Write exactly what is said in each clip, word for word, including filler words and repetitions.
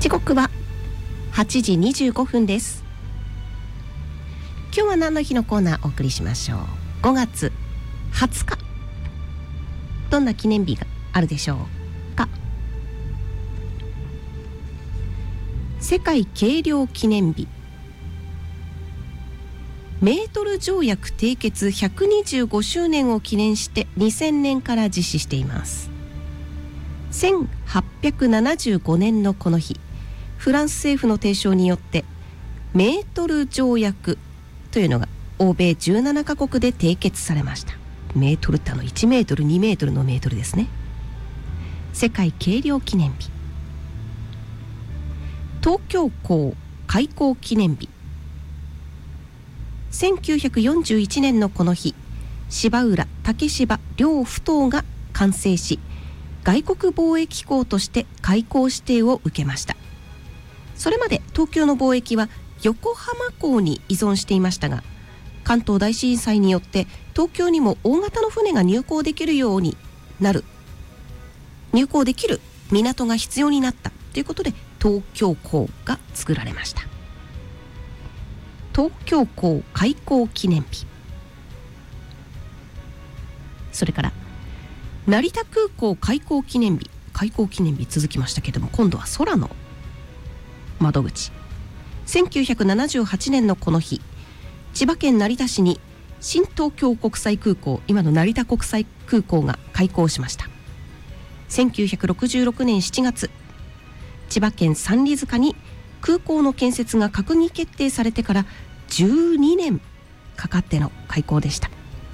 時刻ははちじにじゅうごふんです。今日は何の日のコーナーお送りしましょう。ごがつはつか、どんな記念日があるでしょうか。世界軽量記念日、メートル条約締結ひゃくにじゅうごしゅうねんを記念してにせんねんから実施しています。せんはっぴゃくななじゅうごねんのこの日、フランス政府の提唱によってメートル条約というのが欧米じゅうななかこくで締結されました。メートルってあのいちメートルにメートルのメートルですね。世界軽量記念日、東京港開港記念日、せんきゅうひゃくよんじゅういちねんのこの日、芝浦竹芝両埠頭が完成し、外国貿易港として開港指定を受けました。それまで東京の貿易は横浜港に依存していましたが、関東大震災によって東京にも大型の船が入港できるようになる入港できる港が必要になったということで、東京港が作られました。東京港開港記念日、それから成田空港開港記念日、開港記念日続きましたけども、今度は空の窓口。せんきゅうひゃくななじゅうはちねんのこの日、千葉県成田市に新東京国際空港、今の成田国際空港が開港しました。せんきゅうひゃくろくじゅうろくねんしちがつ、千葉県三里塚に空港の建設が閣議決定されてからじゅうにねんかかっての開港でした。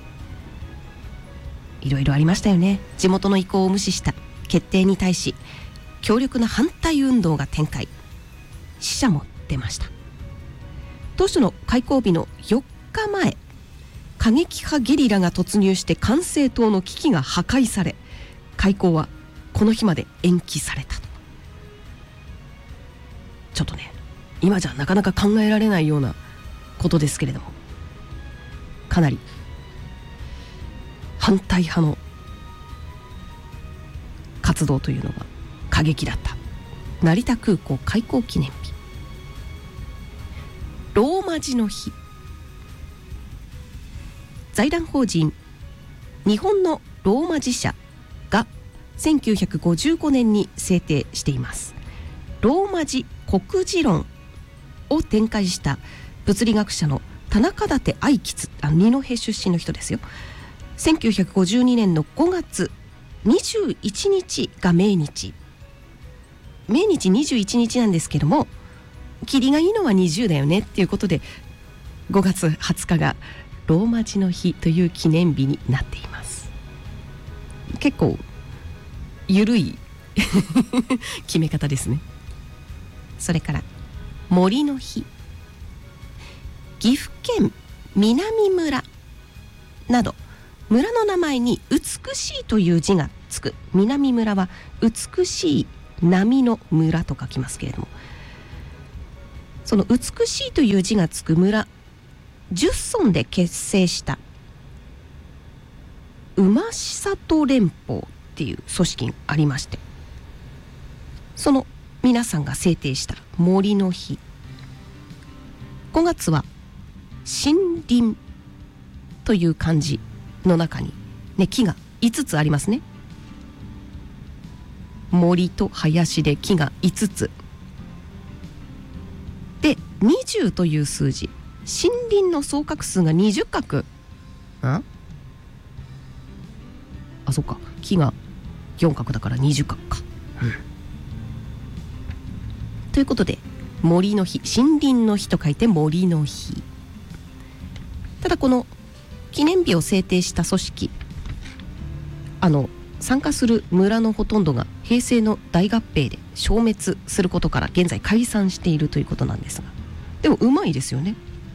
いろいろありましたよね。地元の意向を無視した決定に対し強力な反対運動が展開、死者も出ました。当初の開港日のよっかまえ、過激派ゲリラが突入して管制塔の機器が破壊され、開港はこの日まで延期されたと。ちょっとね、今じゃなかなか考えられないようなことですけれども、かなり反対派の活動というのが過激だった。成田空港開港記念日、ローマ字の日、財団法人日本のローマ字社がせんきゅうひゃくごじゅうごねんに制定しています。ローマ字国字論を展開した物理学者の田中舘愛吉、あの二戸出身の人ですよ。せんきゅうひゃくごじゅうにねんのごがつにじゅういちにちが命日、命日にじゅういちにちなんですけども、霧がいいのはにじゅうだよねっていうことで、ごがつはつかがローマ字の日という記念日になっています。結構ゆるい決め方ですね。それから森の日、岐阜県南村など村の名前に美しいという字がつく南村は美しい波の村と書きますけれども、その美しいという字がつく村じゅっそんで結成した馬里連邦っていう組織がありまして、その皆さんが制定した森の日、ごがつは森林という漢字の中に、ね、木がいつつありますね。森と林で木がいつつで、にじゅうという数字、森林の総画数がにじゅっかく、ああ、そっか、木がよんかくだからにじゅっかくか、うん、ということで森の日、森林の日と書いて森の日。ただこの記念日を制定した組織、あの参加する村のほとんどが平成の大合併で消滅することから現在解散しているということなんですが、でもうまいですよね。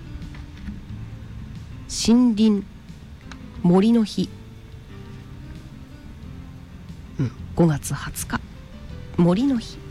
森林森の日、うん、ごがつはつか森の日。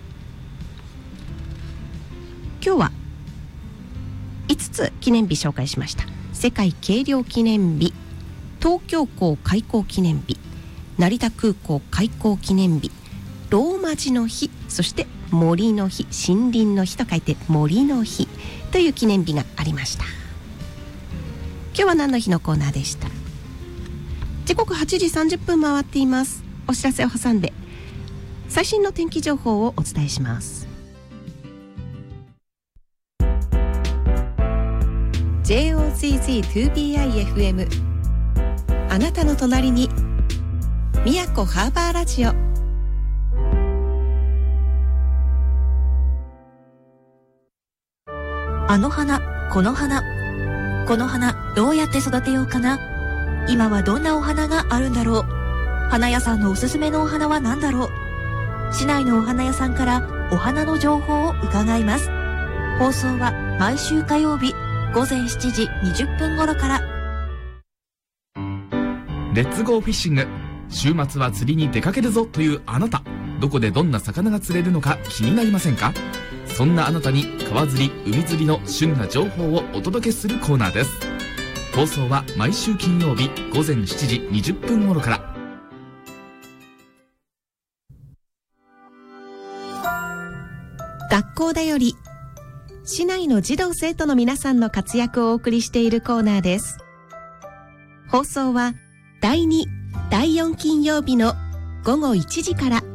今日はいつつ記念日紹介しました。世界軽量記念日、東京港開港記念日、成田空港開港記念日、ローマ字の日、そして森の日、森林の日と書いて森の日という記念日がありました。今日は何の日のコーナーでした。時刻はちじさんじゅっぷん回っています。お知らせを挟んで最新の天気情報をお伝えします。 ジェイオーゼットツービーアイエフエム あなたの隣に宮古ハーバーラジオ。 あの花、この花、この花どうやって育てようかな。今はどんなお花があるんだろう。花屋さんのおすすめのお花は何だろう。市内のお花屋さんからお花の情報を伺います。放送は毎週火曜日ごぜんしちじにじゅっぷん頃から。 レッツゴーフィッシング。週末は釣りに出かけるぞというあなた、どこでどんな魚が釣れるのか気になりませんか？そんなあなたに川釣り、海釣りの旬な情報をお届けするコーナーです。放送は毎週金曜日ごぜんしちじにじゅっぷん頃から。 学校だより、市内の児童生徒の皆さんの活躍をお送りしているコーナーです。放送はだいに、だいよん金曜日のごごいちじから。